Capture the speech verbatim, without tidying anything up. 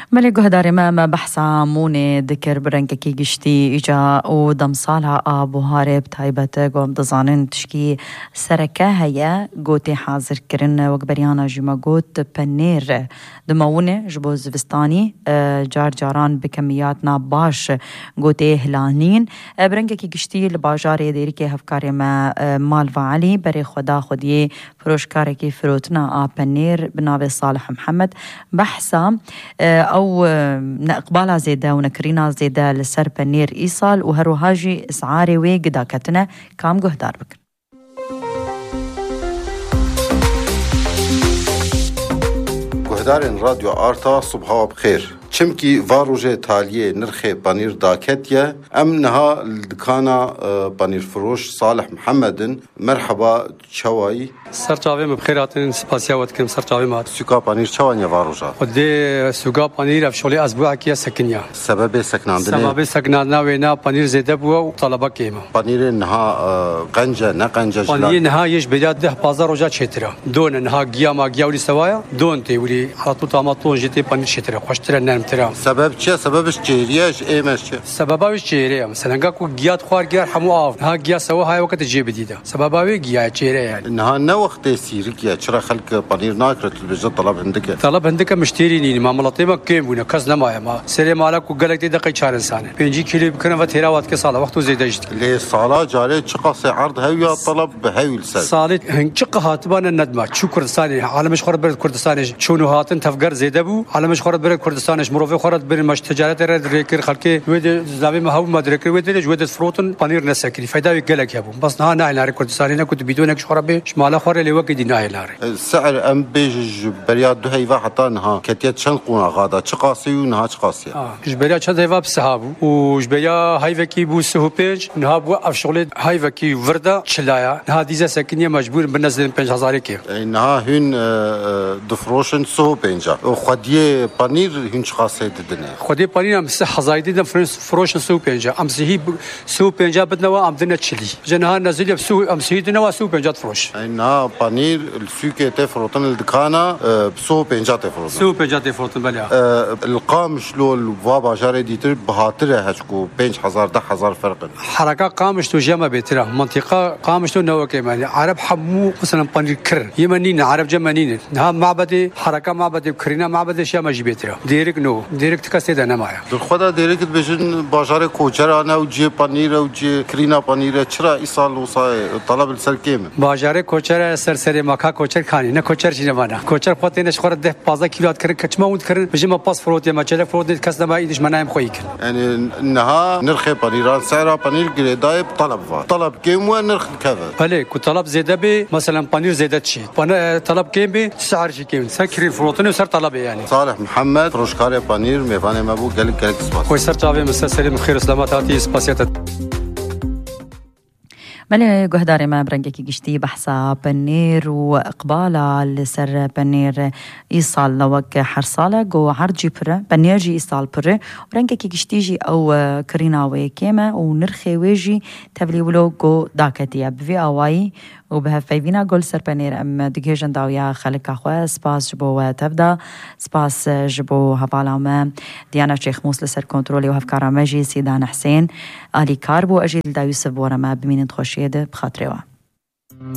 ملك هدار ما بحث عموني ذكر برنككي قشتي إجا ودم صالح أبو هارب تايبت قوم دزانن تشكي سركة هيا قوتي حاضر كرن وقبريانا جمع قوت بنير دموني جبوز فستاني جار جاران بكمياتنا باش قوتي هلانين برنككي قشتي لباجاري ديريكي هفكاري ما مال فعلي بري خدا خدي فروشكاركي فروتنا آ بنير بنابي صالح محمد بحثا أو نقبالها زيادة ونكرينا زيادة لسر بنير إيصال وهروهاجي إسعاري ويقدا كتنا كام قهدار بك قهدارين راديو آرتا صبحوا بخير چمکی واروجه تالیه نرخ پنیر داکتیه ام نها الدکانا پنیر فروش صالح محمدن مرحبا چوایی سرچاوی مبخیراتن سپاسیاوت کم سرچاوی مات سوکا پنیر چوانی واروجه خودی سوکا پنیر افشولی اسبوع کیا سکنیا سبب سکناندنه سبب سکناندنا وینا پنیر زیاده بوا و طلبه کیما پنیر نها قنجه نه قنجه پنیر نها یش بیاد ده بازار روزا چترا دون نها گیا ما گیا ولی سوایا دون تی ولی حتو تاماتون جتی پنیر چترا خوشتر ترام. سبب چه؟ سببش چهریهش ایمش چه؟ سببش چهریه مثلا کو گیات خوار گیر همو آف ها گیا سوا های وقت جیب دیده سبباوی گیا چهره یعنی نه نه وقت سیرکیه چرا خلق پنیر ناکرت البجت طلب عندك طلب عندك مشتری نی معاملاتی ما کم بونه کس نمایا ما سری مالا کو گلک دی دقیق چهار انسان پنجی کیلو بکنه و تیراوات که سالا وقت زیاده است لی سالا جاره چقاس عرض هویا طلب بهویل سال سالی هنچق هاتبان ندمه چو کردستانی عالمش خورد برد کردستانش چونو هاتن تفگر زیاده بو عالمش خورد برد کردستانش مروفه خورد برد مش تجارت رد ریکر خلکی ود زاوی ما هو مدرک ود جود فروتن پنیر نسکری فایده گلک یابو بس نه نه لار کردستانی نه كنت بدونك شربه شمال خور اللي وقت ديناه لار السعر ام بيج برياد دو هيفا حتى نها كتيت شنقونا غادا چقاسي ونها چقاسي اه جبريا چد هيفا بسحابو وجبريا هيفا كي بو سهو بيج نها بو افشغل هيفا كي وردا چلايا نها ديزا سكنيه مجبور بنزل خمسة آلاف كي نها هن دفروشن سهو بينجا خديه بانير هن چقاسي ددنه خديه بانير ام صح زايدين فروشن سهو بينجا ام سهي سهو بينجا بدنا ام دنا تشلي جنها نزل بسهو ام سهيدنا وسهو بينجا فروش إنها بانير السوكة تفرطن الدكانة بسو بينجات تفرطن سو بينجات تفرطن بليا القامش لو الوابا جاري ديتر بهاتره هشكو بينج حزار ده حزار فرق حركة قامش تو جمع بيتره منطقة قامش تو نوع كمان عرب حمو مثلا بانير كر يمنين عرب جمانين نها معبد حركة معبد كرينا معبد شيء ما جبيتره ديرك نو ديرك تكسيد أنا معه الخدا ديرك بيجن بازار كوچر أنا وجي بانير وجي كرينا بانير چرا إيصال وصاي طلب السركيم بازار کوچر سرسری ماکا کوچر خانی نه کوچر چی نمانه کوچر خودت نش خورد ده پازده کیلوات کرد کچما اون کرد بجی ما پاس فروت ما چله فروت کس نما ایدش منایم خویی کرد يعني انها نرخ بانيران سعرها بانير جريداي بطلب فا طلب كم ونرخ كذا بله كو طلب زياده بي مثلا بانير زياده شيء بنا طلب كم بي سعر شيء كم سكري فروتني وسر طلب يعني صالح محمد فروشكار بانير ميفاني مابو قال لك سباس كويس سر جاوي مستسلم خير سلامات هاتي سباسيات ملي قهداري ما برنكي قشتي بحثا بنير وإقبالا لسر بنير إيصال لوك حرصالة جو عرجي برا بنير جي إيصال برا ورنكي قشتي جي أو كريناوي كيما ونرخي ويجي تبلي ولو جو داكتي بفي أواي وبهفايفينا قول سر بنير أم دقيجن داويا خلق أخوة سباس جبو تبدا سباس جبو هفالا ما ديانا شيخ موس لسر كنترولي وهفكارا مجي سيدان حسين آلي كاربو أجيل دا يوسف بورا ما بمين تخشيد بخاطروا